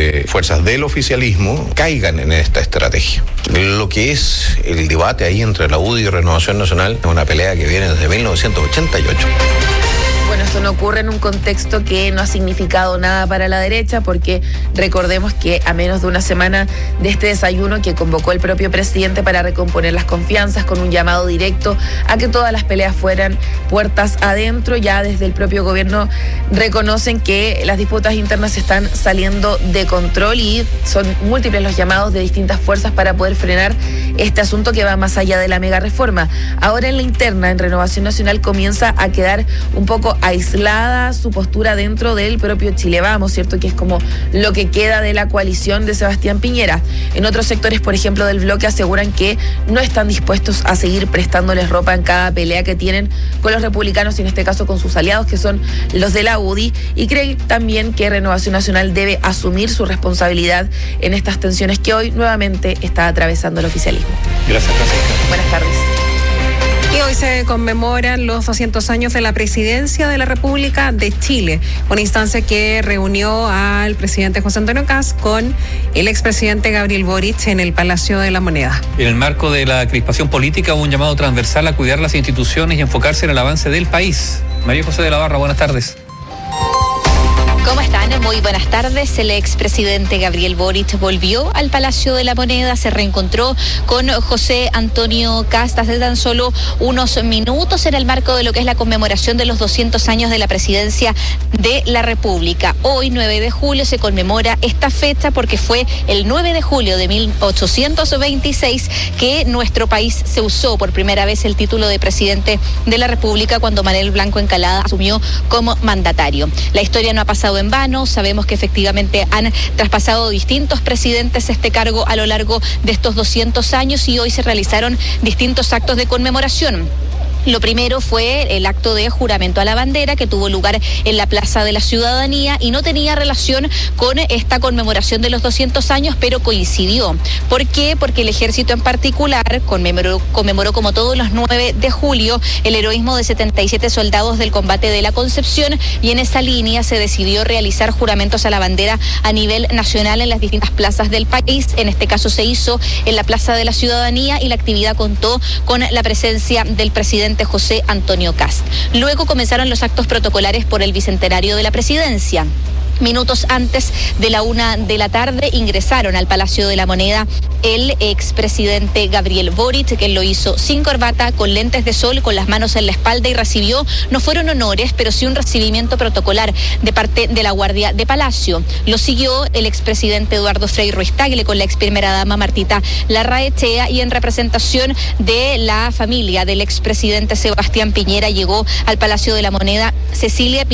fuerzas del oficialismo caigan en esta estrategia. Lo que es el debate ahí entre la UDI y Renovación Nacional es una pelea que viene desde 1988. Bueno, esto no ocurre en un contexto que no ha significado nada para la derecha, porque recordemos que a menos de una semana de este desayuno que convocó el propio presidente para recomponer las confianzas con un llamado directo a que todas las peleas fueran puertas adentro, ya desde el propio gobierno reconocen que las disputas internas están saliendo de control y son múltiples los llamados de distintas fuerzas para poder frenar este asunto que va más allá de la mega reforma. Ahora en la interna, en Renovación Nacional, comienza a quedar un poco aislada su postura dentro del propio Chile Vamos, ¿cierto? Que es como lo que queda de la coalición de Sebastián Piñera. En otros sectores, por ejemplo, del bloque, aseguran que no están dispuestos a seguir prestándoles ropa en cada pelea que tienen con los republicanos y en este caso con sus aliados, que son los de la UDI, y creen también que Renovación Nacional debe asumir su responsabilidad en estas tensiones que hoy nuevamente está atravesando el oficialismo. Gracias, Francisca. Buenas tardes. Y hoy se conmemoran los 200 años de la presidencia de la República de Chile, una instancia que reunió al presidente José Antonio Kast con el expresidente Gabriel Boric en el Palacio de la Moneda. En el marco de la crispación política hubo un llamado transversal a cuidar las instituciones y enfocarse en el avance del país. María José de la Barra, buenas tardes. ¿Cómo están? Muy buenas tardes. El expresidente Gabriel Boric volvió al Palacio de la Moneda, se reencontró con José Antonio Kast hace tan solo unos minutos en el marco de lo que es la conmemoración de los 200 años de la presidencia de la República. Hoy, 9 de julio, se conmemora esta fecha porque fue el 9 de julio de 1826 que nuestro país se usó por primera vez el título de presidente de la República cuando Manuel Blanco Encalada asumió como mandatario. La historia no ha pasado en vano, sabemos que efectivamente han traspasado distintos presidentes este cargo a lo largo de estos 200 años y hoy se realizaron distintos actos de conmemoración. Lo primero fue el acto de juramento a la bandera que tuvo lugar en la Plaza de la Ciudadanía y no tenía relación con esta conmemoración de los 200 años, pero coincidió. ¿Por qué? Porque el ejército en particular conmemoró como todos los 9 de julio el heroísmo de 77 soldados del combate de la Concepción y en esa línea se decidió realizar juramentos a la bandera a nivel nacional en las distintas plazas del país. En este caso se hizo en la Plaza de la Ciudadanía y la actividad contó con la presencia del presidente José Antonio Kast. Luego comenzaron los actos protocolares por el bicentenario de la presidencia. Minutos antes de la 1 de la tarde ingresaron al Palacio de la Moneda el expresidente Gabriel Boric, que lo hizo sin corbata, con lentes de sol, con las manos en la espalda y recibió, no fueron honores, pero sí un recibimiento protocolar de parte de la Guardia de Palacio. Lo siguió el expresidente Eduardo Frei Ruiz-Tagle con la ex primera dama Martita Larraechea y en representación de la familia del expresidente Sebastián Piñera llegó al Palacio de la Moneda Cecilia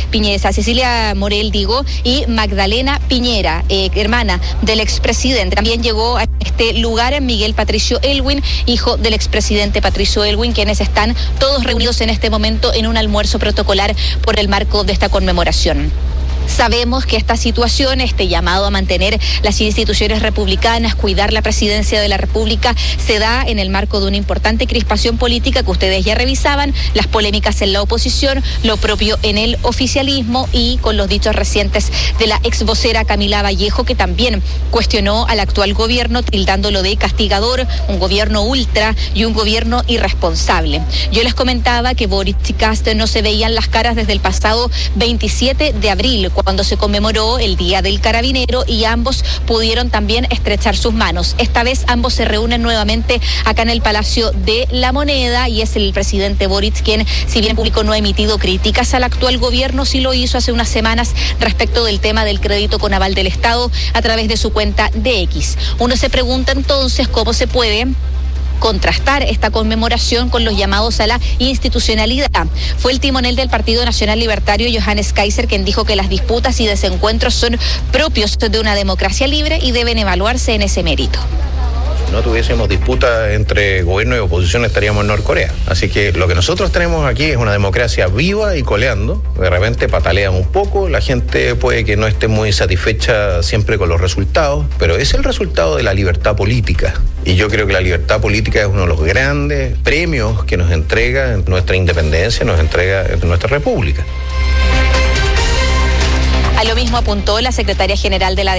Morel, y Magdalena Piñera, hermana del expresidente. También llegó a este lugar Miguel Patricio Elwin, hijo del expresidente Patricio Elwin, quienes están todos reunidos en este momento en un almuerzo protocolar por el marco de esta conmemoración. Sabemos que esta situación, este llamado a mantener las instituciones republicanas, cuidar la presidencia de la República, se da en el marco de una importante crispación política que ustedes ya revisaban, las polémicas en la oposición, lo propio en el oficialismo y con los dichos recientes de la ex vocera Camila Vallejo, que también cuestionó al actual gobierno, tildándolo de castigador, un gobierno ultra y un gobierno irresponsable. Yo les comentaba que Boric y Kast no se veían las caras desde el pasado 27 de abril, cuando se conmemoró el Día del Carabinero y ambos pudieron también estrechar sus manos. Esta vez ambos se reúnen nuevamente acá en el Palacio de la Moneda y es el presidente Boric quien, si bien en público no ha emitido críticas al actual gobierno, sí lo hizo hace unas semanas respecto del tema del crédito con aval del Estado a través de su cuenta de X. Uno se pregunta entonces cómo se puede contrastar esta conmemoración con los llamados a la institucionalidad. Fue el timonel del Partido Nacional Libertario, Johannes Kaiser, quien dijo que las disputas y desencuentros son propios de una democracia libre y deben evaluarse en ese mérito. Si no tuviésemos disputa entre gobierno y oposición estaríamos en Norcorea. Así que lo que nosotros tenemos aquí es una democracia viva y coleando. De repente patalean un poco, la gente puede que no esté muy satisfecha siempre con los resultados, pero es el resultado de la libertad política. Y yo creo que la libertad política es uno de los grandes premios que nos entrega nuestra independencia, nos entrega nuestra república. A lo mismo apuntó la secretaria general de la